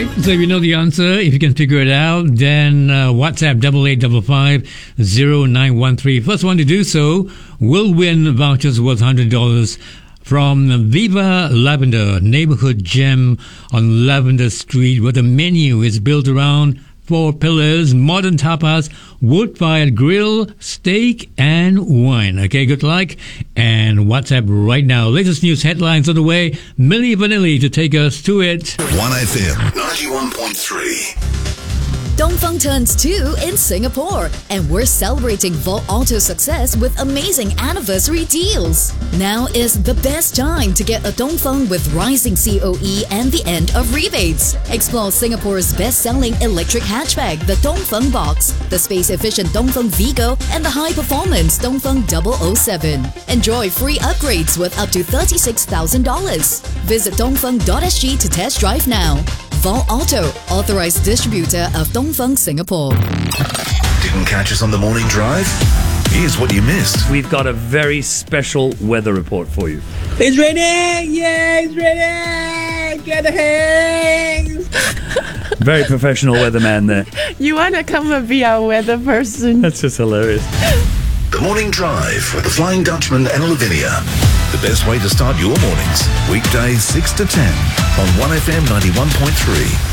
right, so if you know the answer, if you can figure it out, then WhatsApp 88550913. First one to do so will win vouchers worth $100 from Viva Lavender, neighborhood gem on Lavender Street, where the menu is built around 4 pillars: modern tapas, wood-fired grill, steak, and wine. Okay, good luck. And WhatsApp right now. Latest news headlines on the way. Milli Vanilli to take us to it. 1FM 91.3. Dongfeng turns 2 in Singapore, and we're celebrating Vault Auto success with amazing anniversary deals. Now is the best time to get a Dongfeng with rising COE and the end of rebates. Explore Singapore's best-selling electric hatchback, the Dongfeng Box, the space-efficient Dongfeng Vigo, and the high-performance Dongfeng 007. Enjoy free upgrades with up to $36,000. Visit dongfeng.sg to test drive now. Vault Auto, authorized distributor of Dongfeng Singapore. Didn't catch us on the morning drive? Here's what you missed. We've got a very special weather report for you. It's raining! Yeah, it's raining! Get the hands! Very professional weatherman there. You want to come and be our weather person? That's just hilarious. The Morning Drive with the Flying Dutchman and Lavinia. The best way to start your mornings. Weekdays 6 to 10 on 1FM 91.3.